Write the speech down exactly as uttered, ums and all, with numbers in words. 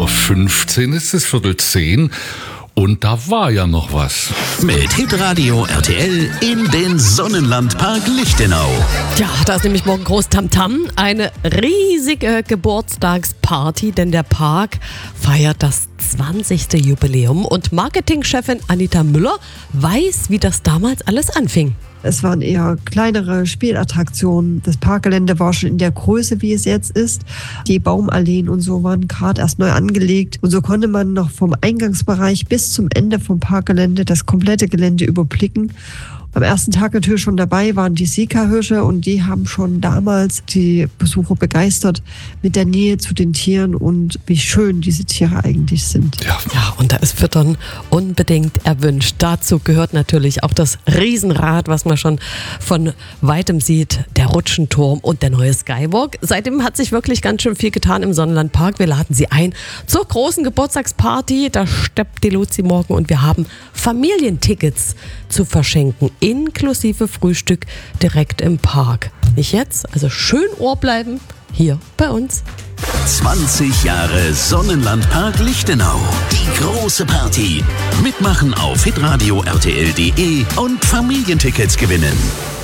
Uhr fünfzehn ist es, Viertel zehn. Und da war ja noch was. Mit Hitradio R T L in den Sonnenlandpark Lichtenau. Ja, da ist nämlich morgen groß Tamtam. Eine riesige Geburtstagsparty, denn der Park feiert das zwanzigste Jubiläum. Und Marketingchefin Anita Müller weiß, wie das damals alles anfing. Es waren eher kleinere Spielattraktionen. Das Parkgelände war schon in der Größe, wie es jetzt ist. Die Baumalleen und so waren gerade erst neu angelegt. Und so konnte man noch vom Eingangsbereich bis zum Ende vom Parkgelände das komplette Gelände überblicken. Am ersten Tag natürlich schon dabei waren die Sika-Hirsche und die haben schon damals die Besucher begeistert mit der Nähe zu den Tieren und wie schön diese Tiere eigentlich sind. Ja, Ja, und da ist Füttern unbedingt erwünscht. Dazu gehört natürlich auch das Riesenrad, was man schon von weitem sieht, der Rutschenturm und der neue Skywalk. Seitdem hat sich wirklich ganz schön viel getan im Sonnenlandpark. Wir laden Sie ein zur großen Geburtstagsparty. Da steppt die Luzi morgen und wir haben Familientickets zu verschenken, inklusive Frühstück direkt im Park. Nicht jetzt, also schön Ohr bleiben, hier bei uns. zwanzig Jahre Sonnenlandpark Lichtenau. Die große Party. Mitmachen auf hitradio R T L punkt de und Familientickets gewinnen.